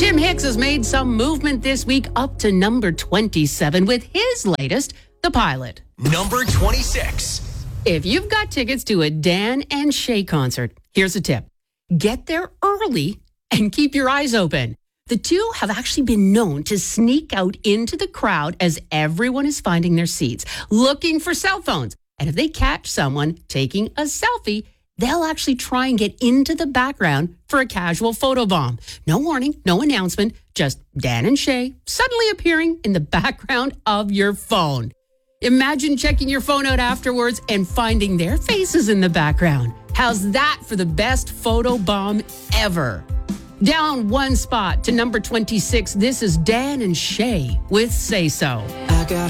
Tim Hicks has made some movement this week up to number 27 with his latest, The Pilot. Number 26. If you've got tickets to a Dan and Shay concert, here's a tip. Get there early and keep your eyes open. The two have actually been known to sneak out into the crowd as everyone is finding their seats, looking for cell phones. And if they catch someone taking a selfie, they'll actually try and get into the background for a casual photobomb. No warning, no announcement, just Dan and Shay suddenly appearing in the background of your phone. Imagine checking your phone out afterwards and finding their faces in the background. How's that for the best photobomb ever? Down one spot to number 26, this is Dan and Shay with Say So. I got